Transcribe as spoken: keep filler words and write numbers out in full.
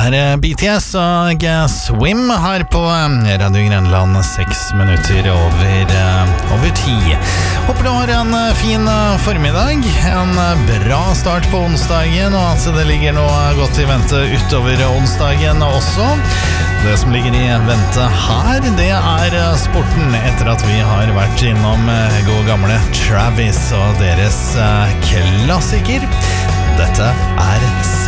er B T S og Swim her på Radio Grenland, seks minutter over, over ti. Håper du har en fin formiddag, en bra start på onsdagen, og at det ligger noe godt i vente utover onsdagen også. Det som ligger i vente her, det er sporten etter at vi har vært innom god gamle Travis og deres klassiker. Dette er